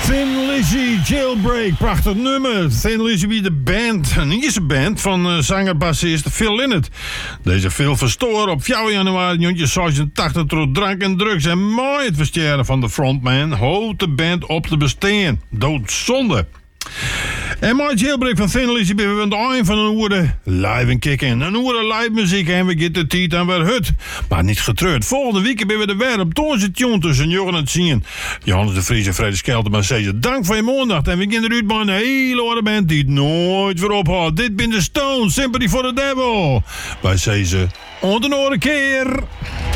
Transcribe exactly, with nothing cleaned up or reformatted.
Thin Lizzy, Jailbreak, prachtig nummer. Thin Lizzy wie de band, een Ierse band van uh, zanger-bassist Phil Lynott. Deze Phil verstoor op vier januari negentien zesentachtig door drank en drugs en mooi het versteren van de frontman houdt de band op te bestaan. Doodzonde. En mijn Jailbreak van Thin Lizzy ben we aan het eind van een oerde live en kicken. Een oerde live muziek en we gaan de tijd aan weer hut. Maar niet getreurd. Volgende week ben we er weer op Toonse Tune tussen Jorgen en het zien. Johannes de Vries en Freddy Skelterman zeggen dank voor je maandag. En we gaan eruit bij een hele oude band die het nooit weer ophoudt. Dit ben de Stones, Sympathy for the Devil. Wij zeggen ze onder een keer.